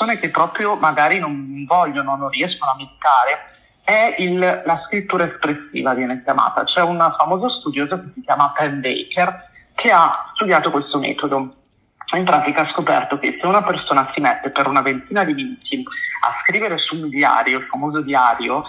persone che proprio magari non vogliono, non riescono a meditare, è la scrittura espressiva, viene chiamata. C'è un famoso studioso che si chiama Penn Baker che ha studiato questo metodo. In pratica ha scoperto che se una persona si mette per una ventina di minuti a scrivere su un diario, il famoso diario,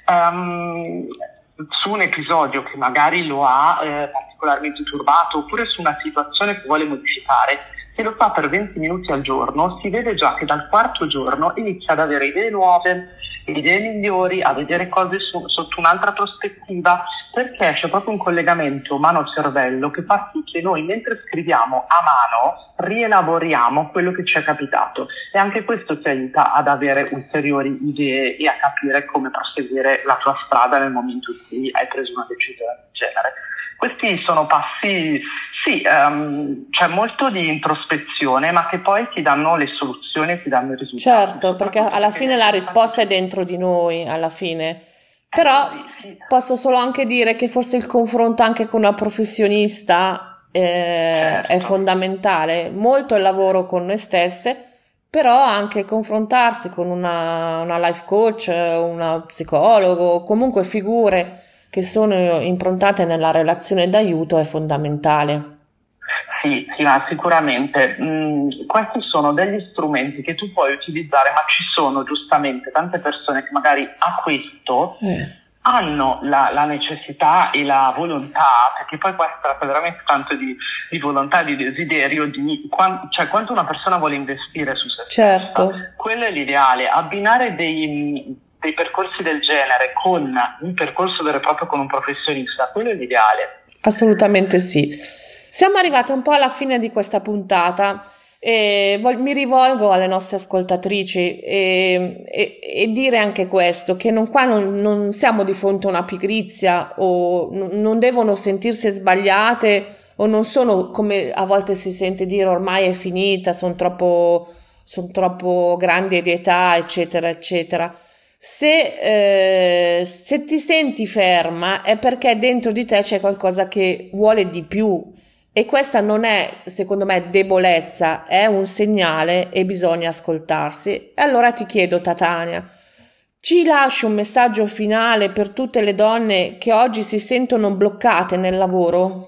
su un episodio che magari lo ha particolarmente turbato, oppure su una situazione che vuole modificare, se lo fa per 20 minuti al giorno, si vede già che dal quarto giorno inizia ad avere idee nuove, idee migliori, a vedere cose sotto un'altra prospettiva, perché c'è proprio un collegamento mano-cervello che fa sì che noi, mentre scriviamo a mano, rielaboriamo quello che ci è capitato, e anche questo ti aiuta ad avere ulteriori idee e a capire come proseguire la tua strada nel momento in cui hai preso una decisione del genere. Questi sono passi, sì, c'è molto di introspezione, ma che poi ti danno le soluzioni e ti danno i risultati. Certo, perché alla fine la risposta è dentro di noi, alla fine. Però posso solo anche dire che forse il confronto anche con una professionista è fondamentale. Molto il lavoro con noi stesse, però anche confrontarsi con una life coach, una psicologo, comunque figure che sono improntate nella relazione d'aiuto è fondamentale. Sì, ma sicuramente questi sono degli strumenti che tu puoi utilizzare, ma ci sono giustamente tante persone che magari a questo hanno la necessità e la volontà, perché poi qua si tratta veramente tanto di volontà, di desiderio, cioè quanto una persona vuole investire su se stessa. Certo. Quello è l'ideale. Abbinare dei percorsi del genere con un percorso vero e proprio con un professionista, quello è l'ideale. Assolutamente sì. Siamo arrivati un po' alla fine di questa puntata e mi rivolgo alle nostre ascoltatrici e dire anche questo, che qua non siamo di fronte a una pigrizia o non devono sentirsi sbagliate o non sono, come a volte si sente dire, ormai è finita, sono troppo grandi di età, eccetera, eccetera. Se ti senti ferma è perché dentro di te c'è qualcosa che vuole di più, e questa non è, secondo me, debolezza, è un segnale e bisogna ascoltarsi. E allora ti chiedo, Tatiana, ci lasci un messaggio finale per tutte le donne che oggi si sentono bloccate nel lavoro?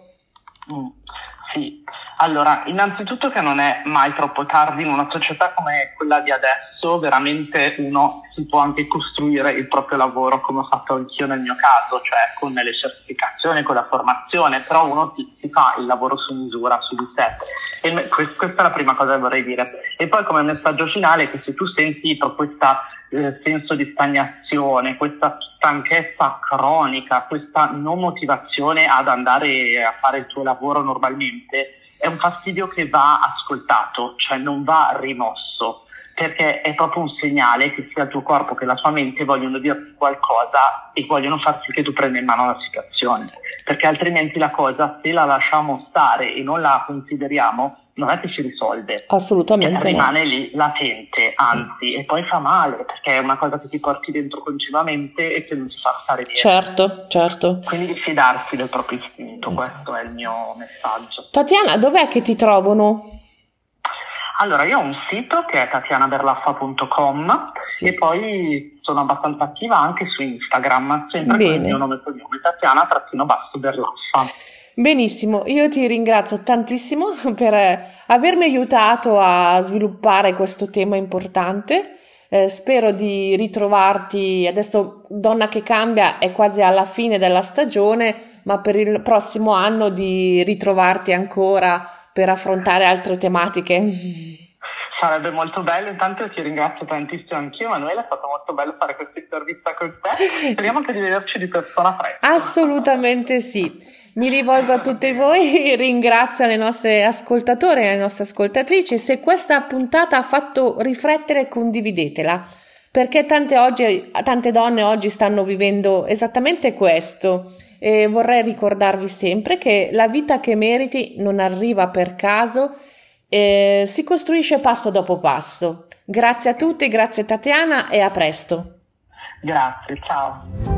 Sì. Allora, innanzitutto che non è mai troppo tardi in una società come quella di adesso, veramente uno si può anche costruire il proprio lavoro, come ho fatto anch'io nel mio caso, cioè con le certificazioni, con la formazione, però uno si fa il lavoro su misura, su di sé. E questa è la prima cosa che vorrei dire. E poi come messaggio finale, che se tu senti questo senso di stagnazione, questa stanchezza cronica, questa non motivazione ad andare a fare il tuo lavoro normalmente, è un fastidio che va ascoltato, cioè non va rimosso, perché è proprio un segnale che sia il tuo corpo che la tua mente vogliono dirti qualcosa e vogliono far sì che tu prenda in mano la situazione, perché altrimenti la cosa, se la lasciamo stare e non la consideriamo, non è che si risolve. Assolutamente rimane lì latente, anzi, e poi fa male, perché è una cosa che ti porti dentro continuamente e che non ti fa stare bene. Certo. Quindi di fidarsi del proprio istinto, questo è il mio messaggio. Tatiana, dov'è che ti trovano? Allora, io ho un sito che è tatianaberlaffa.com e poi sono abbastanza attiva anche su Instagram, sempre con il mio nome e cognome, Tatiana_Berlaffa. Benissimo, io ti ringrazio tantissimo per avermi aiutato a sviluppare questo tema importante. Spero di ritrovarti, adesso Donna che Cambia è quasi alla fine della stagione, ma per il prossimo anno di ritrovarti ancora per affrontare altre tematiche. Sarebbe molto bello, intanto ti ringrazio tantissimo anch'io, Emanuele, è stato molto bello fare questa intervista con te, speriamo anche di vederci di persona presto. Assolutamente sì. Mi rivolgo a tutti voi, ringrazio le nostre ascoltatori e le nostre ascoltatrici. Se questa puntata ha fatto riflettere, condividetela, perché tante donne oggi stanno vivendo esattamente questo, e vorrei ricordarvi sempre che la vita che meriti non arriva per caso, si costruisce passo dopo passo. Grazie a tutti, grazie Tatiana e a presto. Grazie, ciao.